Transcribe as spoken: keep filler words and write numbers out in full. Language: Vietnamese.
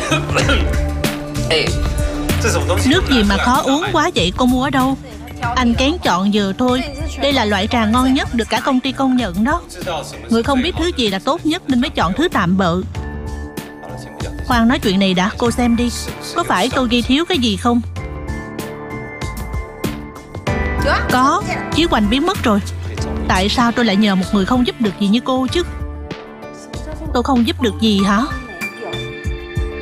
Nước gì mà khó uống quá vậy, cô mua ở đâu? Anh kén chọn vừa thôi. Đây là loại trà ngon nhất được cả công ty công nhận đó. Người không biết thứ gì là tốt nhất nên mới chọn thứ tạm bợ. Khoan nói chuyện này đã, cô xem đi. Có phải tôi ghi thiếu cái gì không? Có, chiếu hoành biến mất rồi. Tại sao tôi lại nhờ một người không giúp được gì như cô chứ? Tôi không giúp được gì hả?